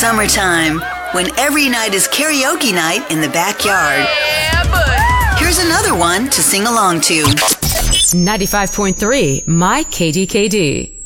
summertime, when every night is karaoke night in the backyard. Yeah, buddy. Here's another one to sing along to. 95.3 My KDKD.